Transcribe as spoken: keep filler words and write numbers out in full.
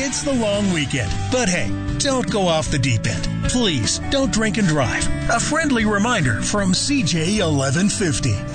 It's the long weekend, but hey, don't go off the deep end. Please don't drink and drive. A friendly reminder from C J eleven fifty.